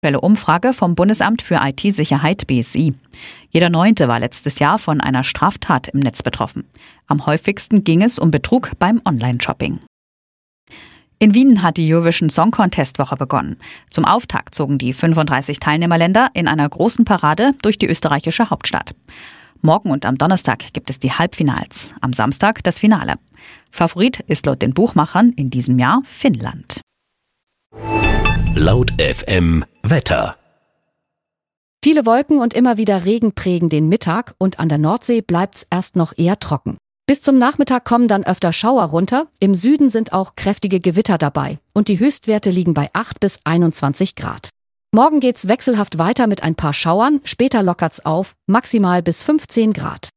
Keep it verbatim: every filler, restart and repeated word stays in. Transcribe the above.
Aktuelle Umfrage vom Bundesamt für I T-Sicherheit B S I. Jeder Neunte war letztes Jahr von einer Straftat im Netz betroffen. Am häufigsten ging es um Betrug beim Online-Shopping. In Wien hat die Eurovision Song Contest Woche begonnen. Zum Auftakt zogen die fünfunddreißig Teilnehmerländer in einer großen Parade durch die österreichische Hauptstadt. Morgen und am Donnerstag gibt es die Halbfinals, am Samstag das Finale. Favorit ist laut den Buchmachern in diesem Jahr Finnland. Laut F M Wetter. Viele Wolken und immer wieder Regen prägen den Mittag und an der Nordsee bleibt's erst noch eher trocken. Bis zum Nachmittag kommen dann öfter Schauer runter, im Süden sind auch kräftige Gewitter dabei und die Höchstwerte liegen bei acht bis einundzwanzig Grad. Morgen geht's wechselhaft weiter mit ein paar Schauern, später lockert's auf, maximal bis fünfzehn Grad.